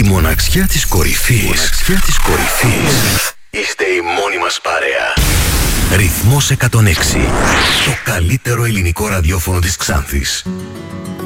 μοναξιά της κορυφής. Είστε η μόνη μας παρέα. Ρυθμός 106. Το καλύτερο ελληνικό ραδιόφωνο της Ξάνθης.